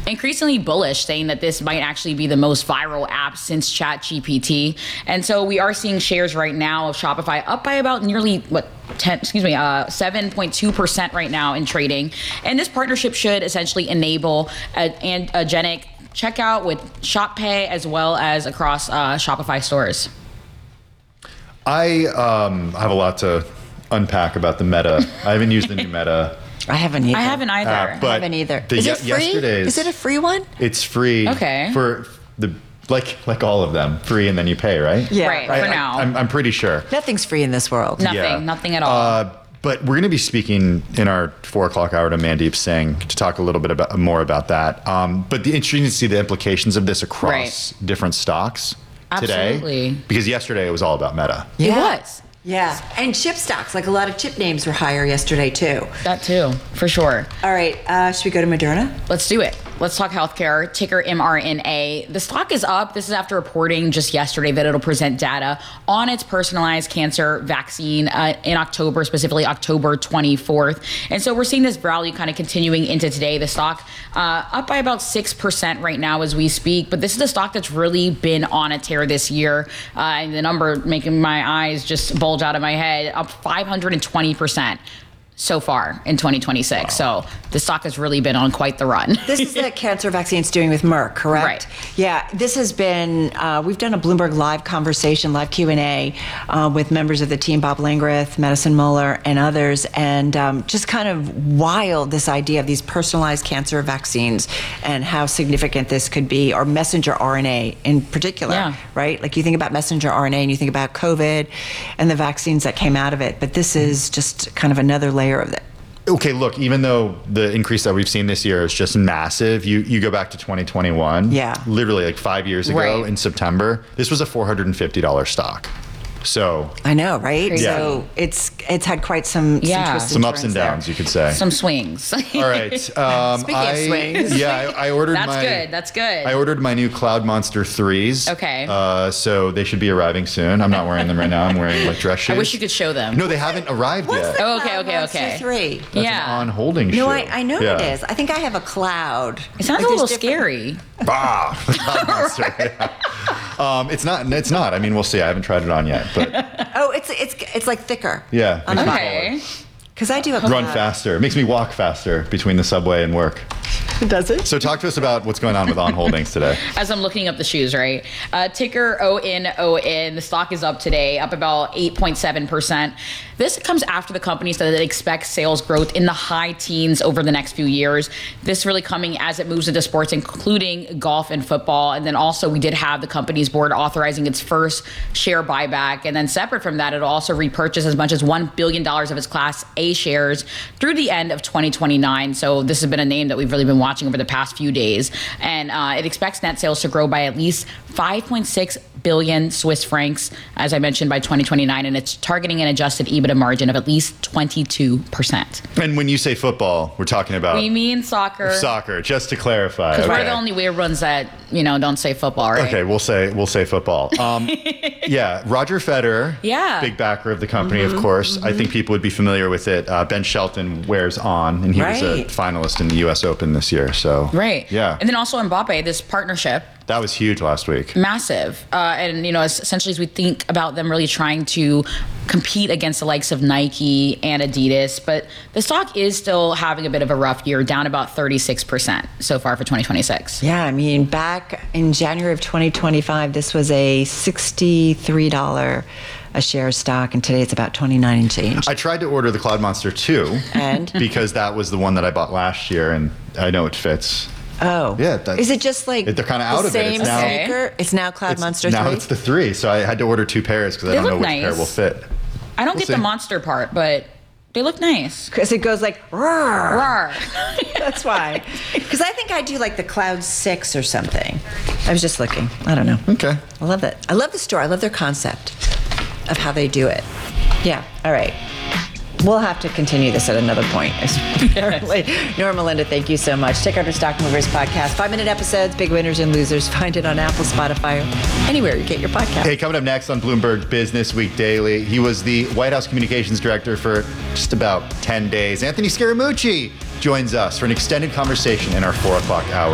increasingly bullish, saying that this might actually be the most viral app since ChatGPT. And so we are seeing shares right now of Shopify up by about nearly 7.2% right now in trading. And this partnership should essentially enable an agentic checkout with Shop Pay as well as across Shopify stores. I have a lot to unpack about the Meta. I haven't used the new Meta. I haven't either. I haven't either. I haven't either. Is it free? Is it a free one? It's free. Okay. For the like all of them, free and then you pay, right? Yeah. Right, for now. I'm pretty sure. Nothing's free in this world. Nothing at all. But we're going to be speaking in our 4 o'clock hour to Mandeep Singh to talk a little bit more about that. But the interesting to see the implications of this across different stocks today. Absolutely. Because yesterday it was all about Meta. It was. Yeah. And chip stocks, like a lot of chip names were higher yesterday too. That too, for sure. All right, should we go to Moderna? Let's do it. Let's talk healthcare, ticker mRNA. The stock is up. This is after reporting just yesterday that it'll present data on its personalized cancer vaccine in October, specifically October 24th. And so we're seeing this rally kind of continuing into today. The stock up by about 6% right now as we speak. But this is a stock that's really been on a tear this year. And the number making my eyes just bulge out of my head, up 520%. So far in 2026. Wow. So the stock has really been on quite the run. This is the cancer vaccine it's doing with Merck, correct? Right. Yeah, this has been, we've done a Bloomberg Live conversation, live Q&A with members of the team, Bob Langreth, Madison Muller, and others, and just kind of wild, this idea of these personalized cancer vaccines and how significant this could be, or messenger RNA in particular, right? Like you think about messenger RNA and you think about COVID and the vaccines that came out of it, but this is just kind of another layer of it. Okay, look, even though the increase that we've seen this year is just massive, you go back to 2021, literally like 5 years ago in September, this was a $450 stock. So I know, right? Yeah. So it's had quite some twists some and ups and turns downs, you could say. Some swings. All right. Speaking of swings. Yeah, I ordered That's good. I ordered my new Cloud Monster 3s. Okay. So they should be arriving soon. I'm not wearing them right now. I'm wearing like dress shoes. I wish you could show them. No, they haven't arrived yet. Oh, okay. 3. That's an on-holding shoe. No, I know it is. I think I have a Cloud. It sounds a little scary. Bah! Cloud Monster. It's not. I mean, we'll see. I haven't tried it on yet, but it's like thicker. Yeah. Okay. Because I do a run faster. It makes me walk faster between the subway and work. Does it? So talk to us about what's going on with On Holdings today. As I'm looking up the shoes, right? Ticker ONON. The stock is up today, up about 8.7%. This comes after the company said that it expects sales growth in the high teens over the next few years. This really coming as it moves into sports, including golf and football. And then also we did have the company's board authorizing its first share buyback. And then separate from that, it'll also repurchase as much as $1 billion of its Class A shares through the end of 2029. So this has been a name that we've really been watching over the past few days. And it expects net sales to grow by at least 5.6 billion Swiss francs, as I mentioned, by 2029. And it's targeting an adjusted EBITDA margin of at least 22%. And when you say football, we're talking about... We mean soccer. Soccer, just to clarify. Because we're the only weird ones that, don't say football, right? Okay, we'll say football. Yeah, Roger Federer, big backer of the company, of course. I think people would be familiar with it. Ben Shelton wears On, and he was a finalist in the U.S. Open this year. So yeah. And then also Mbappe, this partnership. That was huge last week. Massive. And, essentially as we think about them really trying to compete against the likes of Nike and Adidas, but the stock is still having a bit of a rough year, down about 36% so far for 2026. Yeah, I mean, back in January of 2025, this was a $63 a share stock, and today it's about 29 and change. I tried to order the Cloud Monster 2 and because that was the one that I bought last year, and I know it fits. Oh. Yeah. Is it just like they're kind of out of it? It's now Cloud Monster 3? Now it's the 3, so I had to order 2 pairs because I don't know which pair will fit. I don't get the monster part, but they look nice. Because it goes like, roar. Roar. That's why. Because I think I do like the Cloud 6 or something. I was just looking. I don't know. Okay. I love it. I love the store. I love their concept of how they do it. Yeah. All right. We'll have to continue this at another point, apparently. Norma Melinda, thank you so much. Check out our Stock Movers podcast. 5-minute episodes, big winners and losers. Find it on Apple, Spotify, or anywhere you get your podcast. Hey, coming up next on Bloomberg Business Week Daily, he was the White House Communications Director for just about 10 days. Anthony Scaramucci joins us for an extended conversation in our 4 o'clock hour.